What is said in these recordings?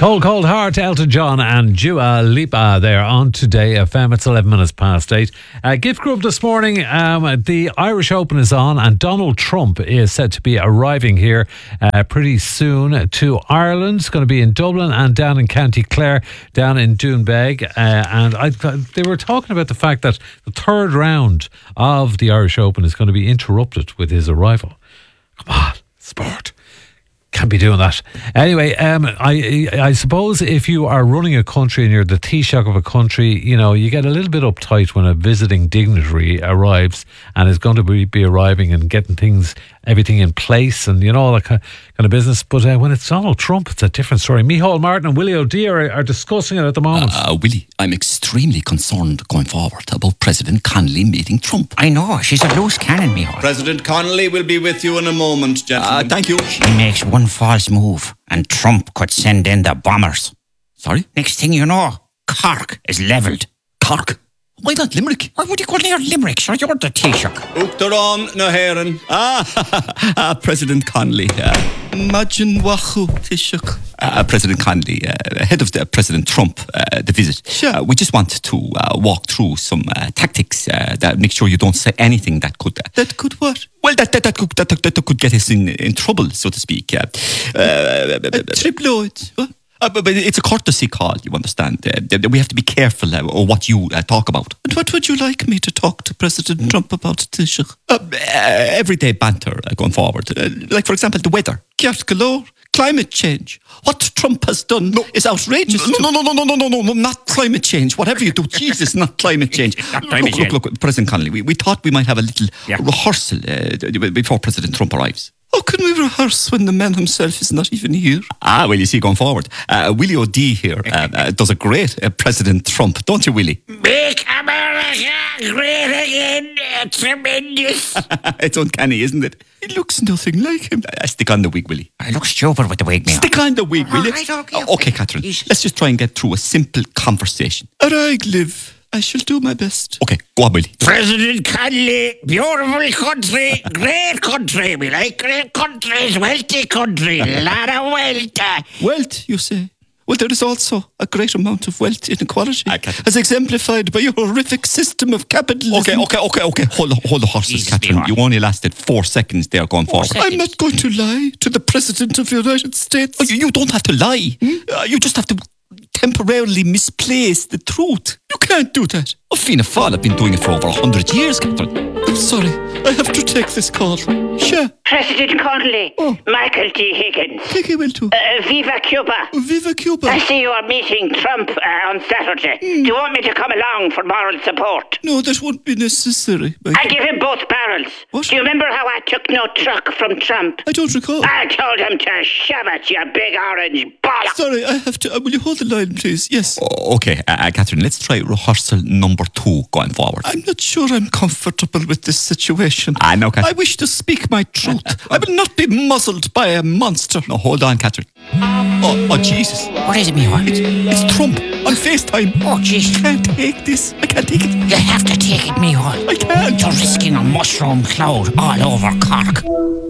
Cold, Cold Heart, Elton John and Dua Lipa there on Today FM. It's 11 minutes past 8. Gift Group this morning, the Irish Open is on and Donald Trump is said to be arriving here pretty soon to Ireland. It's going to be in Dublin and down in County Clare, down in Doonbeg. They were talking about the fact that the third round of the Irish Open is going to be interrupted with his arrival. Come on, sport. Can't be doing that. Anyway, I suppose if you are running a country and you're the Taoiseach of a country, you know, you get a little bit uptight when a visiting dignitary arrives and is going to be arriving and getting everything in place and, you know, all that kind of business. But when it's Donald Trump, it's a different story. Micheál Martin and Willie O'Dea are discussing it at the moment. Willie, I'm extremely concerned going forward about President Connolly meeting Trump. I know, she's a loose cannon, Micheál. President Connolly will be with you in a moment, gentlemen. Thank you. She makes one false move and Trump could send in the bombers. Sorry? Next thing you know, Cork is levelled. Cork? Why not Limerick? Why would you go near Limerick? Sure, you're the Taoiseach. Uachtarán na hÉireann. President Connolly. Imagine Wahu Taoiseach. President Connolly, ahead of President Trump, the visit. Sure. We just want to walk through some tactics that make sure you don't say anything that could... that could what? Well, that could get us in trouble, so to speak. Triploid. What? But it's a courtesy call, you understand. We have to be careful of what you talk about. And what would you like me to talk to President Trump about, Taoiseach? Everyday banter going forward. Like, for example, the weather. Ceart galore. Climate change. What Trump has done is outrageous. No, not climate change. Whatever you do, Jesus, not climate change. Look, President Connolly, we thought we might have a little rehearsal before President Trump arrives. How can we rehearse when the man himself is not even here? Well, you see, going forward, Willie O'Dea here does a great President Trump, don't you, Willie? Make America great again. Tremendous. It's uncanny, isn't it? It looks nothing like him. Stick on the wig, Willie. I look stupid with the wig, Micheál. Stick on the wig, will you? Right, Okay, Catherine, let's just try and get through a simple conversation. Alright, Liv. I shall do my best. Okay, go on, Willie. President Connolly, beautiful country, great country. We like great countries, wealthy country, a lot of wealth. Wealth, you say? Well, there is also a great amount of wealth inequality, as exemplified by your horrific system of capitalism. Okay. Hold the horses, Jesus, Catherine. You only lasted 4 seconds there going forward. seconds. I'm not going to lie to the President of the United States. Oh, you don't have to lie. You just have to temporarily misplace the truth. You can't do that. Oh, Fianna Fáil have been doing it for over 100 years, Catherine. I'm sorry. I have to take this call. Sure. President Connolly, Michael D. Higgins. Kiki will too. Viva Cuba. Viva Cuba. I see you are meeting Trump on Saturday. Do you want me to come along for moral support? No, that won't be necessary. I give him both barrels. What? Do you remember how I took no truck from Trump? I don't recall. I told him to shove it, you big orange bollock. Sorry, I have to... will you hold the line, please? Yes. Okay, Catherine, let's try rehearsal number 2 going forward. I'm not sure I'm comfortable with this situation. No, Catherine. I wish to speak my truth. I will not be muzzled by a monster. No, hold on, Catherine. Oh, Jesus. What is it, Micheál? It's Trump on FaceTime. Oh, jeez. I can't take this. I can't take it. You have to take it, Micheál. I can't. You're risking a mushroom cloud all over Cork.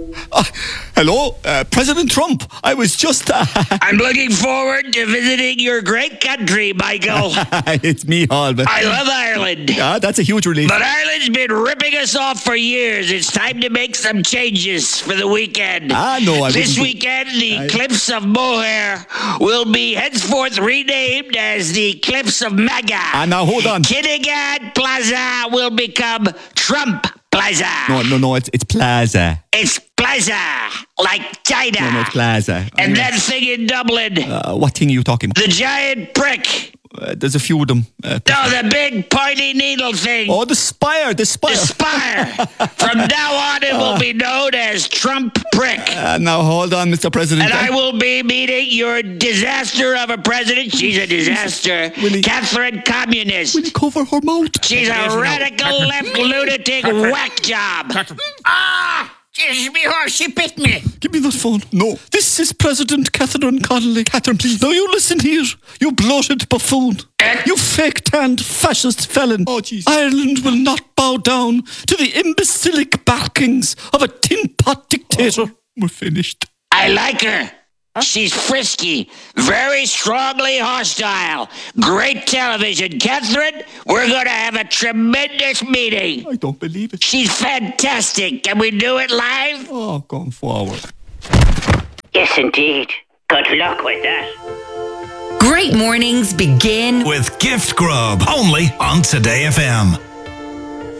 Hello, President Trump. I was just... I'm looking forward to visiting your great country, Michael. It's me, Micheál. I love Ireland. That's a huge relief. But Ireland's been ripping us off for years. It's time to make some changes for the weekend. No, This weekend, the Cliffs of Moher will be henceforth renamed as the Cliffs of Maga. Now, hold on. Kinnegad Plaza will become Trump Plaza. No, it's Plaza. It's Plaza, like China. No, it's Plaza. And that thing in Dublin. What thing are you talking about? The giant prick. There's a few of them. The big pointy needle thing. Oh, the spire. The spire. From now on, it will be known as Trump Prick. Now, hold on, Mr. President. And I will be meeting your disaster of a president. She's a disaster. Catherine Communist. Will you cover her mouth? She's a radical left lunatic whack job. Jesus, Micheál, she bit me. Give me that phone. No. This is President Catherine Connolly. Catherine, please. Now you listen here, you bloated buffoon. You fake-tanned fascist felon. Oh, Jesus. Ireland will not bow down to the imbecilic barkings of a tin pot dictator. We're finished. I like her. She's frisky, very strongly hostile. Great television. Catherine, we're going to have a tremendous meeting. I don't believe it. She's fantastic. Can we do it live? Oh, going forward. Yes, indeed. Good luck with that. Great mornings begin with Gift Grub, only on Today FM.